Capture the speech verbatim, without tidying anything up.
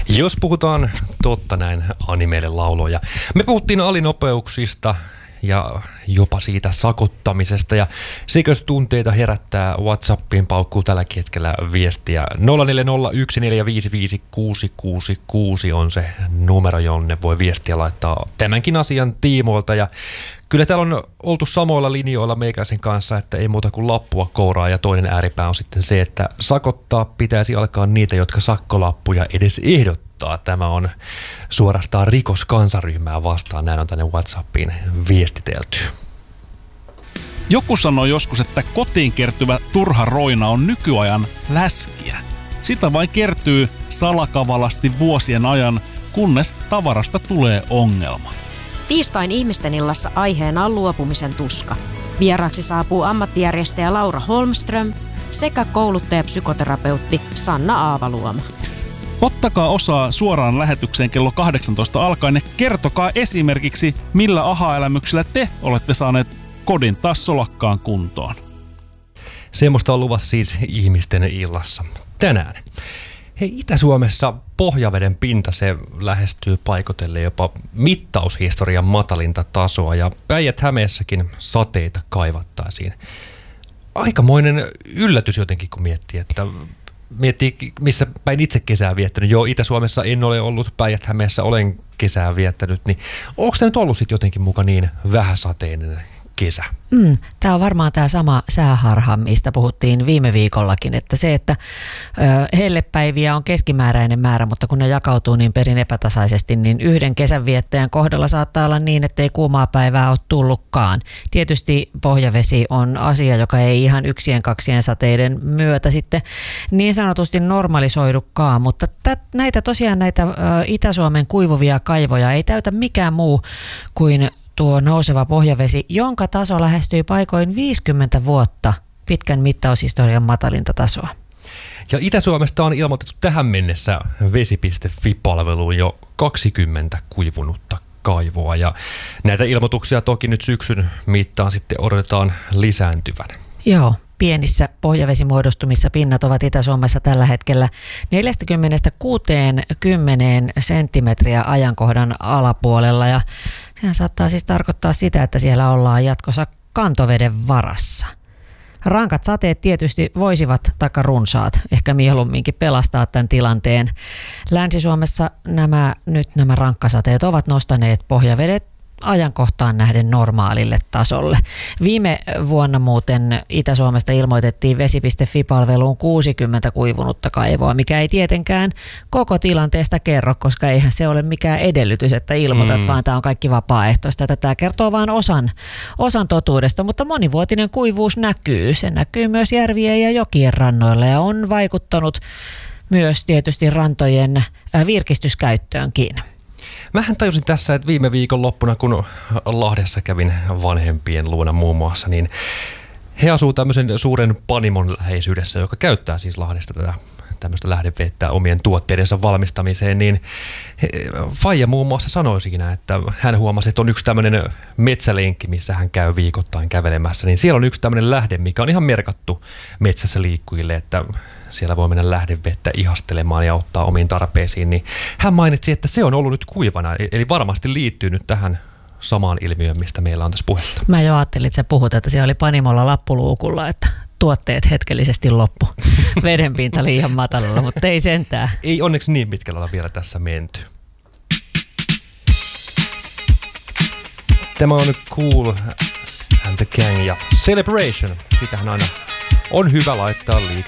Jos puhutaan totta näin animeiden lauloja. Me puhuttiin alinopeuksista ja jopa siitä sakottamisesta ja sekös tunteita herättää WhatsAppiin paukkuu tälläkin hetkellä viestiä. nolla neljä nolla yksi neljä viisi viisi kuusi kuusi kuusi on se numero, jonne voi viestiä laittaa tämänkin asian tiimoilta ja kyllä täällä on oltu samoilla linjoilla meikäisen kanssa, että ei muuta kuin lappua kouraa ja toinen ääripää on sitten se, että sakottaa pitäisi alkaa niitä, jotka sakkolappuja edes ehdottaa. Tämä on suorastaan rikos kansaryhmää vastaan, näin on tänne WhatsAppiin viestitelty. Joku sanoi joskus, että kotiin kertyvä turha roina on nykyajan läskiä. Sitä vain kertyy salakavalasti vuosien ajan, kunnes tavarasta tulee ongelma. Tiistain ihmisten illassa aiheena on luopumisen tuska. Vieraaksi saapuu ammattijärjestäjä Laura Holmström sekä kouluttaja-psykoterapeutti Sanna Aavaluoma. Ottakaa osaa suoraan lähetykseen kello kahdeksantoista alkaen ja kertokaa esimerkiksi, millä aha-elämyksillä te olette saaneet kodin taas solakkaan kuntoon. Semmoista on luvassa siis ihmisten illassa tänään. Hei, Itä-Suomessa pohjaveden pinta se lähestyy paikotelle jopa mittaushistorian matalinta tasoa ja Päijät-Hämeessäkin sateita kaivattaisiin. Aikamoinen yllätys jotenkin, kun miettii, että miettii, missä päin itse kesää viettänyt. Joo, Itä-Suomessa en ole ollut, Päijät-Hämeessä olen kesää viettänyt, niin onko tämä nyt ollut sitten jotenkin muka niin vähäsateinen kesä? Mm, tämä on varmaan tämä sama sääharha, mistä puhuttiin viime viikollakin, että se, että ö, hellepäiviä on keskimääräinen määrä, mutta kun ne jakautuu niin perin epätasaisesti, niin yhden kesänviettäjän kohdalla saattaa olla niin, että ei kuumaa päivää ole tullutkaan. Tietysti pohjavesi on asia, joka ei ihan yksien kaksien sateiden myötä sitten niin sanotusti normalisoidukaan, mutta tät, näitä tosiaan näitä ö, Itä-Suomen kuivuvia kaivoja ei täytä mikään muu kuin tuo nouseva pohjavesi, jonka taso lähestyy paikoin viisikymmentä vuotta pitkän mittaushistorian matalinta tasoa. Ja Itä-Suomesta on ilmoitettu tähän mennessä vesi piste fi-palveluun jo kaksikymmentä kuivunutta kaivoa. Ja näitä ilmoituksia toki nyt syksyn mittaan sitten odotetaan lisääntyvän. Joo. Pienissä pohjavesimuodostumissa pinnat ovat Itä-Suomessa tällä hetkellä neljäkymmentä kuusikymmentä senttimetriä ajankohdan alapuolella ja sehän saattaa siis tarkoittaa sitä, että siellä ollaan jatkossa kantoveden varassa. Rankat sateet tietysti voisivat, taikka runsaat, ehkä mieluumminkin pelastaa tämän tilanteen. Länsi-Suomessa nämä, nyt nämä rankkasateet ovat nostaneet pohjavedet ajankohtaan nähden normaalille tasolle. Viime vuonna muuten Itä-Suomesta ilmoitettiin vesi piste fi-palveluun kuusikymmentä kuivunutta kaivoa, mikä ei tietenkään koko tilanteesta kerro, koska eihän se ole mikään edellytys, että ilmoitat, mm. vaan tämä on kaikki vapaaehtoista. Tämä kertoo vain osan, osan totuudesta, mutta monivuotinen kuivuus näkyy. Se näkyy myös järvien ja jokien rannoilla ja on vaikuttanut myös tietysti rantojen virkistyskäyttöönkin. Mähän tajusin tässä, että viime viikon loppuna, kun Lahdessa kävin vanhempien luona muun muassa, niin he asuu tämmöisen suuren panimon läheisyydessä, joka käyttää siis Lahdesta tätä tämmöistä lähdevettä omien tuotteidensa valmistamiseen, niin faija muun muassa sanoi siinä, että hän huomasi, että on yksi tämmöinen metsälenkki, missä hän käy viikoittain kävelemässä, niin siellä on yksi tämmöinen lähde, mikä on ihan merkattu metsässä liikkujille, että siellä voi mennä lähdevettä ihastelemaan ja ottaa omiin tarpeisiin, niin hän mainitsi, että se on ollut nyt kuivana, eli varmasti liittyy nyt tähän samaan ilmiöön, mistä meillä on tässä puhetta. Mä jo ajattelin, että sä puhut, että siellä oli panimolla lappuluukulla, että tuotteet hetkellisesti loppu. Vedenpinta liian matalalla, mutta ei sentään. Ei onneksi niin pitkällä olla vielä tässä menty. Tämä on Cool and the Gang ja Celebration. Sitähän aina on hyvä laittaa liikenteeseen.